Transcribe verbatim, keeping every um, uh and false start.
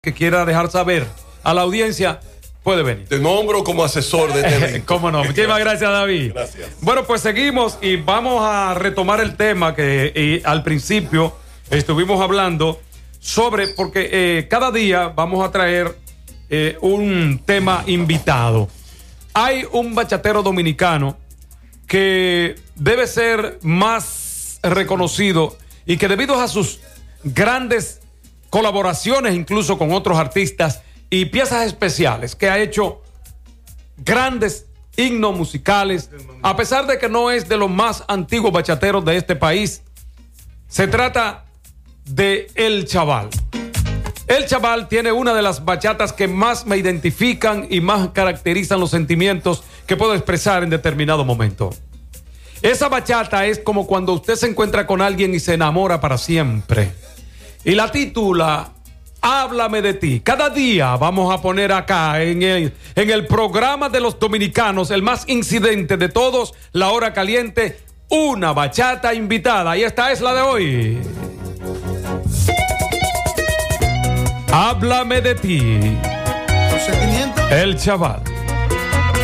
que quiera dejar saber a la audiencia, puede venir. Te nombro como asesor de este evento. Cómo no, muchísimas gracias, David. Gracias. Bueno, pues seguimos y vamos a retomar el tema que eh, al principio estuvimos hablando sobre, porque eh, cada día vamos a traer eh, un tema invitado. Hay un bachatero dominicano que debe ser más reconocido y que debido a sus grandes colaboraciones incluso con otros artistas y piezas especiales que ha hecho grandes himnos musicales, a pesar de que no es de los más antiguos bachateros de este país. Se trata de El Chaval. El Chaval tiene una de las bachatas que más me identifican y más caracterizan los sentimientos que puedo expresar en determinado momento. Esa bachata es como cuando usted se encuentra con alguien y se enamora para siempre. Y la titula Háblame de ti. Cada día vamos a poner acá en el, en el programa de los dominicanos, el más incidente de todos, La Hora Caliente, una bachata invitada. Y esta es la de hoy. Háblame de ti. El Chaval.